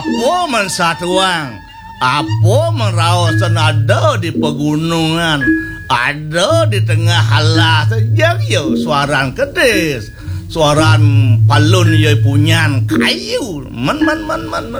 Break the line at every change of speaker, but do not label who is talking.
Apa mensatuang? Apa merawasan ada di pegunungan, ada di tengah halah saja yo suaran kedis, suaran palun yo punyan kayu, man.